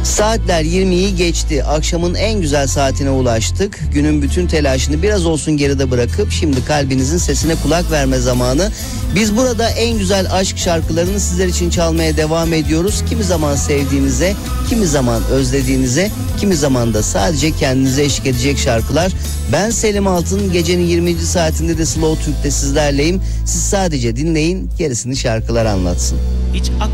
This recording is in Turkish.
Saatler 20'yi geçti. Akşamın en güzel saatine ulaştık. Günün bütün telaşını biraz olsun geride bırakıp şimdi kalbinizin sesine kulak verme zamanı. Biz burada en güzel aşk şarkılarını sizler için çalmaya devam ediyoruz. Kimi zaman sevdiğinize, kimi zaman özlediğinize, kimi zaman da sadece kendinize eşlik edecek şarkılar. Ben Selim Altın, gecenin 20. saatinde de Slow Türk'te sizlerleyim. Siz sadece dinleyin, gerisini şarkılar anlatsın. Hiç